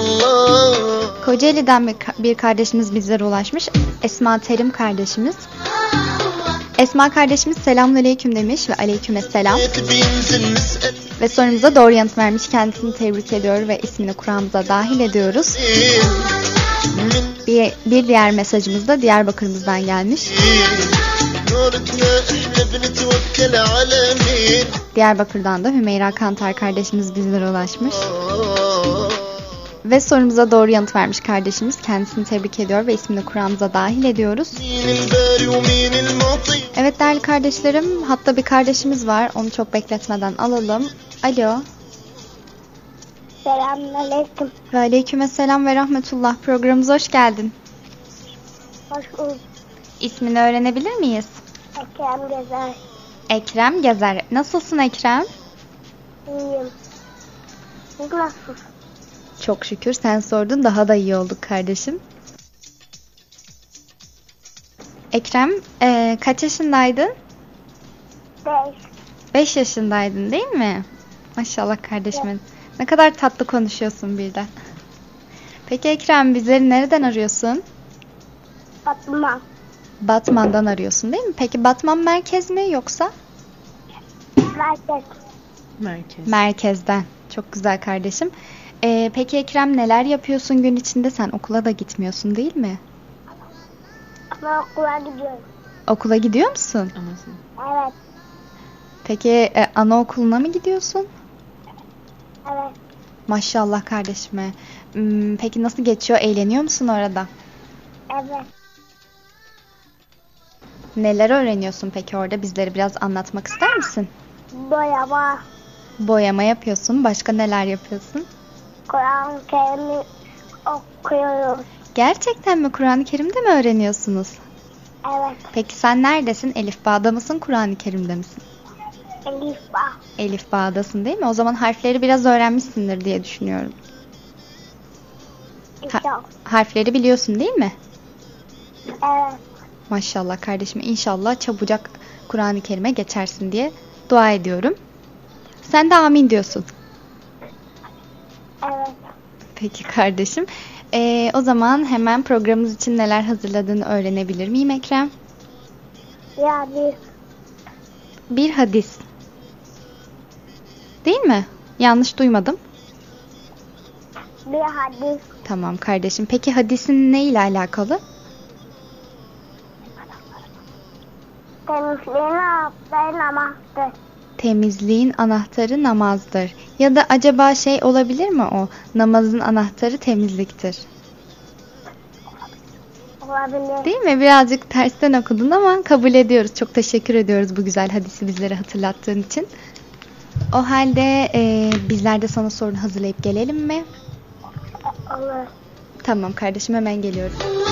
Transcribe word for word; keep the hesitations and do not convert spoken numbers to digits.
Allah. Kocaeli'den bir, bir kardeşimiz bizlere ulaşmış. Esma Terim kardeşimiz. Esma kardeşimiz selamünaleyküm demiş ve aleykümselam. Ve sorumuza doğru yanıt vermiş. Kendisini tebrik ediyor ve ismini Kur'an'ımıza dahil ediyoruz. Bir, bir diğer mesajımız da Diyarbakır'ımızdan gelmiş. Diyarbakır'dan da Hümeyra Kantar kardeşimiz bizlere ulaşmış. Ve sorumuza doğru yanıt vermiş kardeşimiz. Kendisini tebrik ediyor ve ismini Kur'an'ımıza dahil ediyoruz. Evet değerli kardeşlerim, hatta bir kardeşimiz var. Onu çok bekletmeden alalım. Alo. Selamünaleyküm. Ve aleykümselam ve rahmetullah. Programımıza hoş geldin. Hoş bulduk. İsmini öğrenebilir miyiz? Ekrem Gezer. Ekrem Gezer. Nasılsın Ekrem? İyiyim. Siz nasılsınız? Çok şükür, sen sordun, daha da iyi olduk kardeşim. Ekrem, e, kaç yaşındaydın? Beş. Beş yaşındaydın değil mi? Maşallah kardeşimin. Ne kadar tatlı konuşuyorsun birden. Peki Ekrem, bizleri nereden arıyorsun? Fatma. Batman'dan arıyorsun değil mi? Peki Batman merkez mi yoksa? Merkez. Merkez. Merkezden. Çok güzel kardeşim. Ee, peki Ekrem, neler yapıyorsun gün içinde? Sen okula da gitmiyorsun değil mi? Ama okula gidiyorum. Okula gidiyor musun? Anasını. Evet. Peki e, anaokuluna mı gidiyorsun? Evet. Maşallah kardeşime. Hmm, peki nasıl geçiyor? Eğleniyor musun orada? Evet. Neler öğreniyorsun peki orada? Bizleri biraz anlatmak ister misin? Boyama. Boyama yapıyorsun. Başka neler yapıyorsun? Kur'an-ı Kerim'i okuyoruz. Gerçekten mi? Kur'an-ı Kerim'de mi öğreniyorsunuz? Evet. Peki sen neredesin? Elif Bağ'da mısın? Kur'an-ı Kerim'de misin? Elif Bağ. Elif Bağ'dasın değil mi? O zaman harfleri biraz öğrenmişsindir diye düşünüyorum. Ha- İnşallah. harfleri biliyorsun değil mi? Evet. Maşallah kardeşim, inşallah çabucak Kur'an-ı Kerim'e geçersin diye dua ediyorum. Sen de amin diyorsun. Evet. Peki kardeşim. Ee, o zaman hemen programımız için neler hazırladığını öğrenebilir miyim Ekrem? Ya bir. Bir hadis. Değil mi? Yanlış duymadım. Bir hadis. Tamam kardeşim. Peki hadisin ne ile alakalı? Temizliğin anahtarı namazdır. Temizliğin anahtarı namazdır. Ya da acaba şey olabilir mi o? Namazın anahtarı temizliktir. Olabilir. Değil mi? Birazcık tersten okudun ama kabul ediyoruz. Çok teşekkür ediyoruz bu güzel hadisi bizlere hatırlattığın için. O halde e, bizler de sana sorunu hazırlayıp gelelim mi? Olur. Tamam kardeşim, hemen geliyorum.